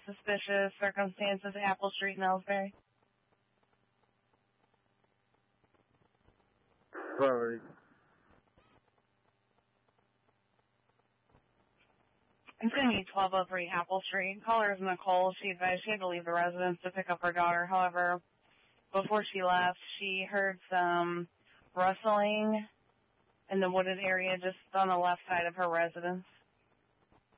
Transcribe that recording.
suspicious circumstances at Apple Street in Ellsbury? Sorry. It's going to be 1203 Apple Street. Caller is Nicole. She advised she had to leave the residence to pick up her daughter. However, before she left, she heard some rustling in the wooded area just on the left side of her residence.